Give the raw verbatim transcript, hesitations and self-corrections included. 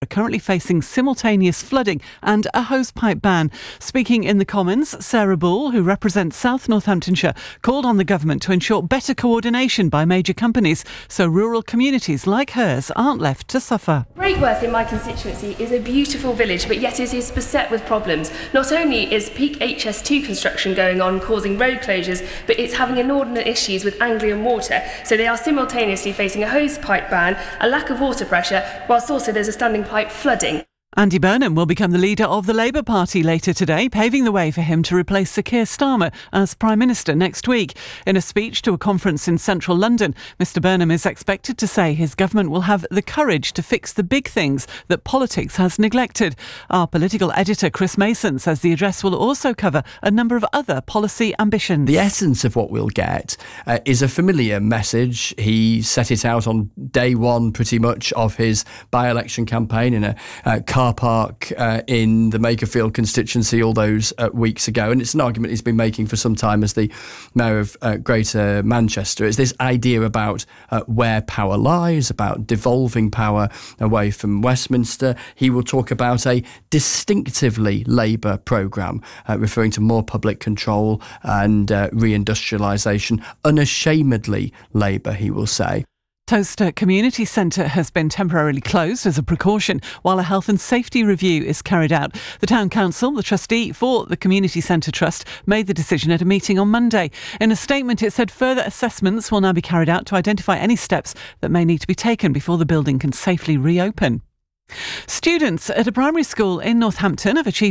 currently facing simultaneous flooding and a hosepipe ban. Speaking in the Commons, Sarah Bull, who represents South Northamptonshire, called on the government to ensure better coordination by major companies so rural communities like hers aren't left to suffer. Breakworth in my constituency is a beautiful village, but yet it is beset with problems. Not only is peak H S two construction going on causing road closures, but it's having inordinate issues with Anglian Water, so they are simultaneously facing a hosepipe ban, a lack of water pressure, whilst also there's a standing pipe flooding. Andy Burnham will become the leader of the Labour Party later today, paving the way for him to replace Sir Keir Starmer as Prime Minister next week. In a speech to a conference in central London, Mr Burnham is expected to say his government will have the courage to fix the big things that politics has neglected. Our political editor Chris Mason says the address will also cover a number of other policy ambitions. The essence of what we'll get uh, is a familiar message. He set it out on day one pretty much of his by-election campaign in a uh, car park uh, in the Makerfield constituency all those uh, weeks ago, and it's an argument he's been making for some time as the Mayor of uh, Greater Manchester. It's this idea about uh, where power lies, about devolving power away from Westminster. He will talk about a distinctively Labour programme, uh, referring to more public control and uh, reindustrialisation. Unashamedly Labour, he will say. Towcester Community Centre has been temporarily closed as a precaution while a health and safety review is carried out. The Town Council, the trustee for the Community Centre Trust, made the decision at a meeting on Monday. In a statement, it said further assessments will now be carried out to identify any steps that may need to be taken before the building can safely reopen. Students at a primary school in Northampton have achieved